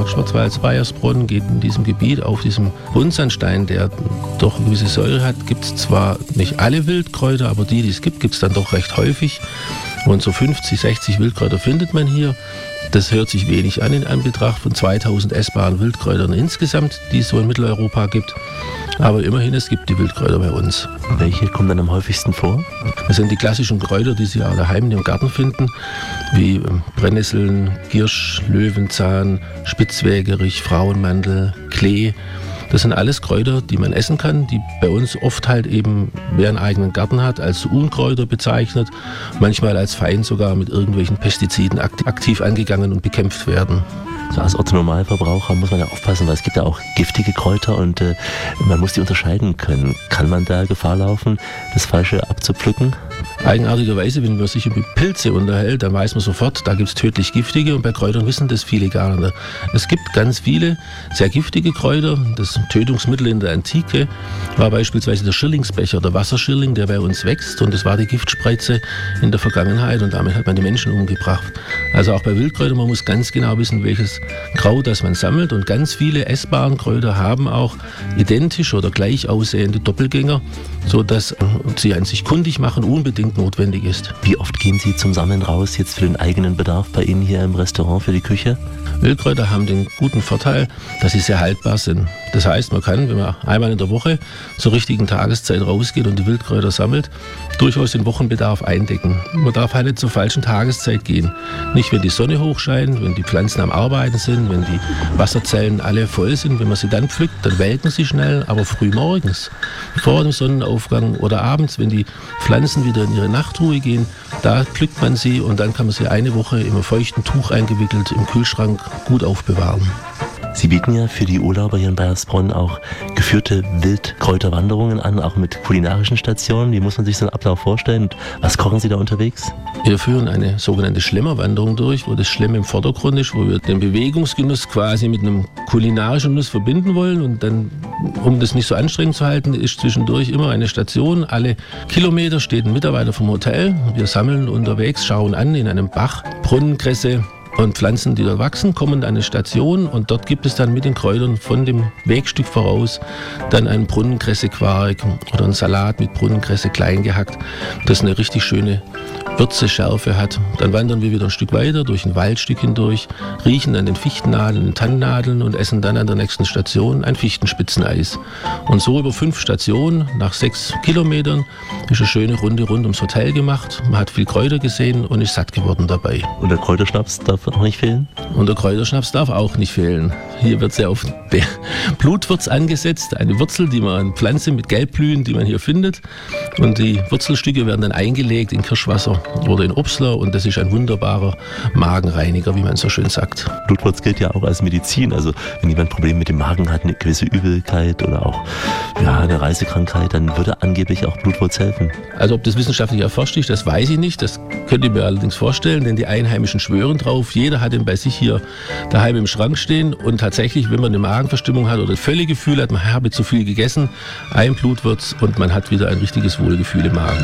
Schwarzwald-Baiersbronn geht in diesem Gebiet auf diesem Buntsandstein, der doch eine gewisse Säure hat, gibt es zwar nicht alle Wildkräuter, aber die es gibt, gibt es dann doch recht häufig. Und so 50, 60 Wildkräuter findet man hier. Das hört sich wenig an in Anbetracht von 2000 essbaren Wildkräutern insgesamt, die es so in Mitteleuropa gibt. Aber immerhin, es gibt die Wildkräuter bei uns. Welche kommen dann am häufigsten vor? Das sind die klassischen Kräuter, die Sie auch daheim im Garten finden, wie Brennnesseln, Giersch, Löwenzahn, Spitzwegerich, Frauenmantel, Klee. Das sind alles Kräuter, die man essen kann, die bei uns oft halt eben, wer einen eigenen Garten hat, als Unkräuter bezeichnet, manchmal als Feind sogar mit irgendwelchen Pestiziden aktiv angegangen und bekämpft werden. So als Otto-Normalverbraucher muss man ja aufpassen, weil es gibt ja auch giftige Kräuter und man muss die unterscheiden können. Kann man da Gefahr laufen, das Falsche abzupflücken? Eigenartigerweise, wenn man sich über Pilze unterhält, dann weiß man sofort, da gibt es tödlich giftige und bei Kräutern wissen das viele gar nicht. Es gibt ganz viele sehr giftige Kräuter. Das Tötungsmittel in der Antike war beispielsweise der Schirlingsbecher, der Wasserschirling, der bei uns wächst, und das war die Giftspreize in der Vergangenheit und damit hat man die Menschen umgebracht. Also auch bei Wildkräutern, man muss ganz genau wissen, welches Kraut, das man sammelt, und ganz viele essbaren Kräuter haben auch identisch oder gleich aussehende Doppelgänger, sodass sie an sich kundig machen unbedingt notwendig ist. Wie oft gehen Sie zum Sammeln raus, jetzt für den eigenen Bedarf bei Ihnen hier im Restaurant für die Küche? Wildkräuter haben den guten Vorteil, dass sie sehr haltbar sind. Das heißt, man kann, wenn man einmal in der Woche zur richtigen Tageszeit rausgeht und die Wildkräuter sammelt, durchaus den Wochenbedarf eindecken. Man darf halt nicht zur falschen Tageszeit gehen. Nicht, wenn die Sonne hochscheint, wenn die Pflanzen am Arbeiten sind, wenn die Wasserzellen alle voll sind. Wenn man sie dann pflückt, dann welken sie schnell, aber früh morgens, vor dem Sonnenaufgang oder abends, wenn die Pflanzen wieder in ihre Nachtruhe gehen, da pflückt man sie und dann kann man sie eine Woche in einem feuchten Tuch eingewickelt im Kühlschrank gut aufbewahren. Sie bieten ja für die Urlauber hier in Baiersbronn auch geführte Wildkräuterwanderungen an, auch mit kulinarischen Stationen. Wie muss man sich so einen Ablauf vorstellen? Und was kochen Sie da unterwegs? Wir führen eine sogenannte Schlemmerwanderung durch, wo das Schlemmen im Vordergrund ist, wo wir den Bewegungsgenuss quasi mit einem kulinarischen Genuss verbinden wollen. Und dann, um das nicht so anstrengend zu halten, ist zwischendurch immer eine Station. Alle Kilometer steht ein Mitarbeiter vom Hotel. Wir sammeln unterwegs, schauen an in einem Bach Brunnenkresse und Pflanzen, die dort wachsen, kommen an eine Station und dort gibt es dann mit den Kräutern von dem Wegstück voraus dann einen Brunnenkresse-Quark oder einen Salat mit Brunnenkresse klein gehackt, das eine richtig schöne Würze, Schärfe hat. Dann wandern wir wieder ein Stück weiter durch ein Waldstück hindurch, riechen an den Fichtennadeln, den Tannennadeln und essen dann an der nächsten Station ein Fichtenspitzeneis. Und so über 5 Stationen, nach 6 Kilometern, ist eine schöne Runde rund ums Hotel gemacht. Man hat viel Kräuter gesehen und ist satt geworden dabei. Und der Kräuterschnaps darf auch nicht fehlen? Und der Kräuterschnaps darf auch nicht fehlen. Hier wird sehr oft der Blutwurz angesetzt, eine Wurzel, die man an Pflanze mit Gelbblühen, die man hier findet. Und die Wurzelstücke werden dann eingelegt in Kirschwasser oder in Obstler und das ist ein wunderbarer Magenreiniger, wie man so schön sagt. Blutwurz gilt ja auch als Medizin. Also wenn jemand Probleme mit dem Magen hat, eine gewisse Übelkeit oder auch eine Reisekrankheit, dann würde angeblich auch Blutwurz helfen. Also ob das wissenschaftlich erforscht ist, das weiß ich nicht. Das könnte ich mir allerdings vorstellen, denn die Einheimischen schwören drauf. Jeder hat ihn bei sich hier daheim im Schrank stehen und tatsächlich, wenn man eine Magenverstimmung hat oder Völlegefühl hat, man habe zu viel gegessen, ein Blutwurz und man hat wieder ein richtiges Wohlgefühl im Magen.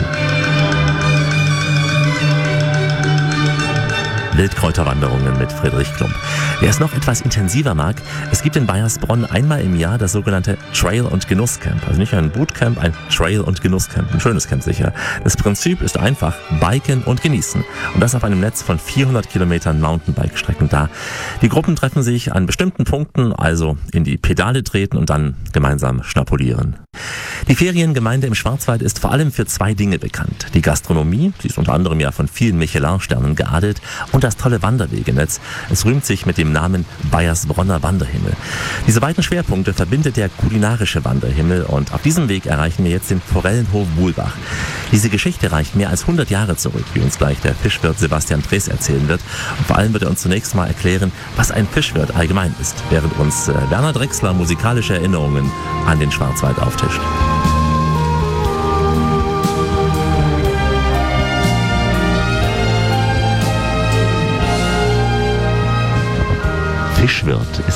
Wildkräuterwanderungen mit Friedrich Klump. Wer es noch etwas intensiver mag, es gibt in Baiersbronn einmal im Jahr das sogenannte Trail- und Genusscamp. Also nicht ein Bootcamp, ein Trail- und Genusscamp. Ein schönes Camp sicher. Das Prinzip ist einfach Biken und Genießen. Und das auf einem Netz von 400 Kilometern Mountainbike-Strecken da. Die Gruppen treffen sich an bestimmten Punkten, also in die Pedale treten und dann gemeinsam schnapulieren. Die Feriengemeinde im Schwarzwald ist vor allem für 2 Dinge bekannt. Die Gastronomie, sie ist unter anderem ja von vielen Michelin-Sternen geadelt, und das tolle Wanderwegenetz. Es rühmt sich mit dem Namen Baiersbronner Wanderhimmel. Diese beiden Schwerpunkte verbindet der kulinarische Wanderhimmel und auf diesem Weg erreichen wir jetzt den Forellenhof Buhlbach. Diese Geschichte reicht mehr als 100 Jahre zurück, wie uns gleich der Fischwirt Sebastian Drees erzählen wird. Und vor allem wird er uns zunächst mal erklären, was ein Fischwirt allgemein ist, während uns Werner Drechsler musikalische Erinnerungen an den Schwarzwald auftischt. Fischwirt ist